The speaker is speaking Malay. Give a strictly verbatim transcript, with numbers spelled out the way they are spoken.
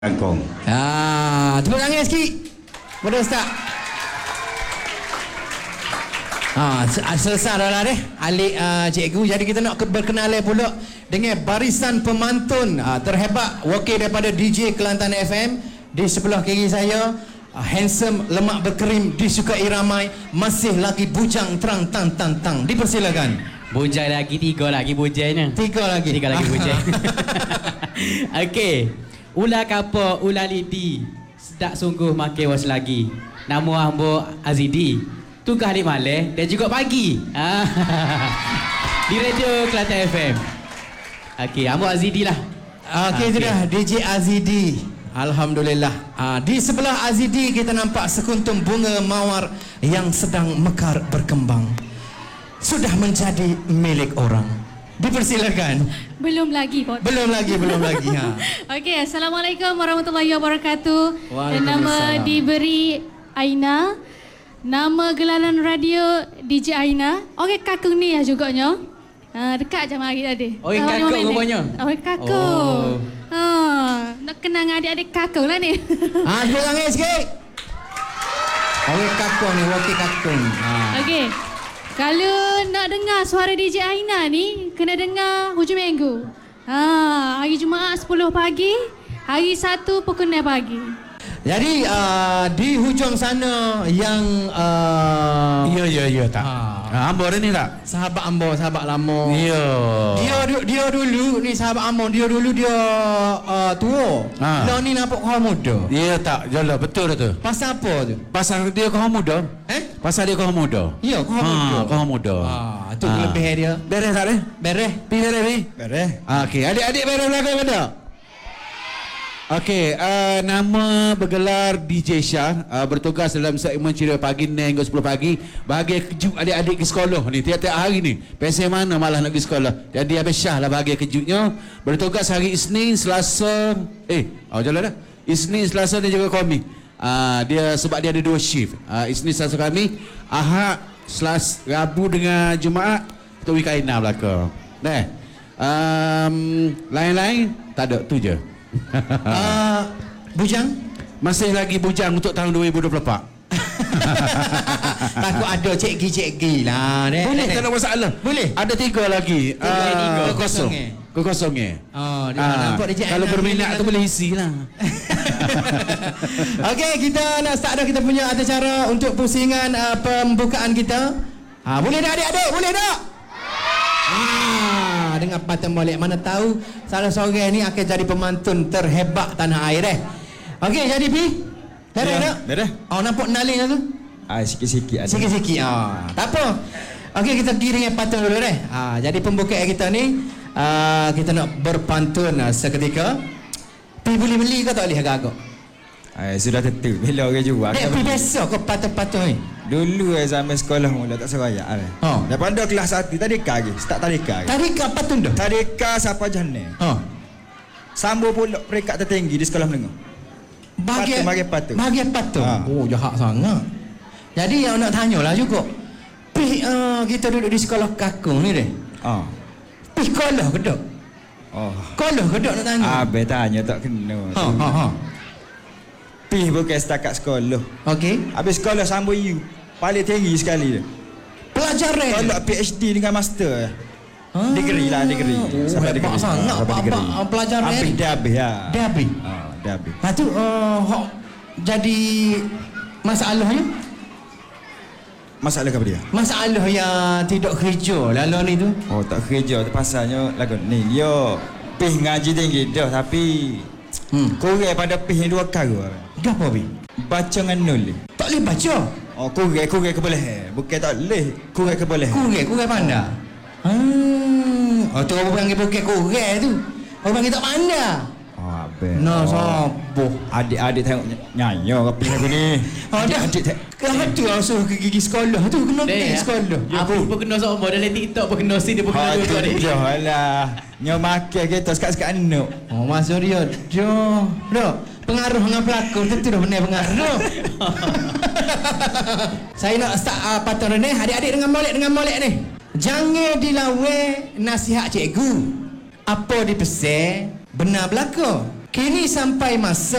Kangkung. Ah, tepuk tangan sikit. Pada Ustaz. Ah, selesai dah lah deh. Alik uh, cikgu. Jadi kita nak berkenalan pula dengan barisan pemantun uh, terhebat wakil daripada D J Kelantan F M. Di sebelah kiri saya uh, handsome, lemak berkerim, disukai ramai, masih lagi bujang terang tang tang tang. Dipersilakan. Bujang lagi, tiga lagi bujangnya. Tiga lagi. Tiga lagi bujang. Okey. Ular kapur, ular lidi, sedak sungguh makin was lagi. Nama ambo Azidi. Tugas di malam dan juga pagi. Di radio Kelantan F M. Okey, ambo Azidi lah. Okey, okay. Sudah D J Azidi. Alhamdulillah. Ah, di sebelah Azidi kita nampak sekuntum bunga mawar yang sedang mekar berkembang. Sudah menjadi milik orang. Dipersilakan. Belum lagi, Pak. Belum lagi, belum lagi. Ha. Okey, Assalamualaikum warahmatullahi wabarakatuh. Dan nama Waalaikumsalam. diberi Aina. Nama gelaran radio D J Aina. Okey, kakung ni ya juganya. Ha, dekat je mari tadi. Oh, kakung rupanya. Oh, kakung. Oh. Ha, nak kenang adik-adik kakung lah ni. Ha, tepuk tangan sikit. Okey, kakung ni, wakil kakung. Ha. Okey. Kalau nak dengar suara D J Aina ni, kena dengar hujung minggu. Ha, hari Jumaat sepuluh pagi, hari Sabtu pukul enam pagi. Jadi uh, di hujung sana yang uh, Ya, ya, ya tak. Ha. Ha, Ambo ni tak? sahabat ambo, sahabat lama. Ya. Dia du- dia dulu ni sahabat ambo, dia dulu dia uh, tua. Ha. Lah ni nampak kau muda. Ya tak, jelah betul dah tu. Pasal apa tu? Pasal dia kau muda. Eh? Pasal dia kau muda. Ya, kau muda. Ha, kau muda. Ah, tu Ha. kelebihan dia. Beres tak dia? Beres. Pi beres pi. Beres. Okey, adik-adik beres belakang ada? Okey, uh, nama bergelar D J Syah, uh, bertugas dalam segmen Ceria Pagi hingga sepuluh pagi. Bahagia kejut adik-adik ke sekolah ni. Tiap-tiap hari ni. Pesen mana malah nak pergi sekolah. Jadi habis Syah lah bahagia kejutnya. Bertugas hari Isnin, Selasa. Eh, oh jalan dah. Isnin, Selasa dan juga Khamis. Uh, dia sebab dia ada dua shift. Uh, Isnin, Selasa, Khamis. Ahad, Selasa, Rabu dengan Jumaat. Kita pergi kainah belakang. Nah. Um, lain-lain tak ada, tu je. Uh, bujang? Masih lagi bujang untuk tahun dua ribu dua puluh empat. Takut ada cikgi-cikgi lah. Dek. Boleh, Dek. tak ada masalah. Boleh. Ada tiga lagi. Tiga, Ah, tiga. Kosong. Kosong, eh? Kosong eh. Oh, dia Ah, nampak D J kalau Aina berminat ni tu kan? boleh isi lah. Okey, kita nak start dah kita punya acara untuk pusingan uh, pembukaan kita. Ha, boleh tak adik-adik? Boleh tak? Ah, dengan patah molek, mana tahu salah seorang ni akan jadi pemantun terhebat tanah air eh. Okey, jadi Pi. Beres Ya, tak? beres. Oh, nampak naling tu? Ah, sikit-sikit ada. Sikit-sikit. Ah, tak apa. Okey, kita pergi dengan pantun dulu deh. Ah, jadi pembukaan kita ni uh, kita nak berpantun uh, seketika. Pi boleh beli ke tak boleh agak-agak? Ah, sudah tentu. Bila orang jual. Eh, pi biasa ke patun-patun ni? Dulu eh, zaman sekolah mula tak serayak ah. Oh. Daripada kelas satu tadika lagi. Start tadika lagi. Tadika patun dah. Tadika siapa jane. Ha. Sambung pula peringkat tertinggi di sekolah menengah. Bahagian Patun, bahagian patun. Bahagian patun. Ha. Oh, jahat sangat. Jadi yang nak tanyalah juga. Pi uh, kita duduk di sekolah kakung ni deh. Ah. Pi sekolah ke tak? Oh. Sekolah ke tak nak tanya? Abang tanya tak kena. Ha ha ha. Pi bukan setakat sekolah. Okey. Habis sekolah sambung U. Paling tinggi sekali dia. Pelajaran. Kalau P H D dengan master. Ah. Degree lah, degree. Oh, Sampai hebat degree. sangat. Ah, sampai Pak- degree. pak- pelajaran Habis ni. dah habis ya. Dah habis. Ah, dah habis. Lepas tu uh, hok jadi masalahnya? Masalah apa dia? Masalah yang tidak kerja lalu ni tu. Oh, tak kerja tu pasalnya lagu ni. Yo, pih ngaji tinggi dah tapi Hmm. kurang pada pih ni dua kali. Dah apa Bi? Baca dengan nul. Tak boleh baca. Oh, kurang kurang kebolehan. Bukan tak boleh, kurang kebolehan. Kurang, kurang pandai. Hmm. Oh, tu orang panggil bukan kurang tu. Orang panggil tak pandai. Oh, abang. Nah, oh. sopo. Adik-adik tengok nyanyi ke pih lagu ni. Oh, dah. Adik tengok. Kenapa tu langsung ke gigi sekolah tu? Kena pergi Deh, sekolah. Apa pun kena sama dalam TikTok pun kena si dia pun kena Oh, dua ni. dah lah. Nyo makan kita sekat-sekat anu. Oh, masuk dia. Dah. Dah. Pengaruh dengan pelakon tentu dah benar pengaruh. Saya nak start uh, patron ni. Adik-adik dengan molek dengan molek ni. Jangan dilawan nasihat cikgu. Apa dipesan benar belaka. Kini sampai masa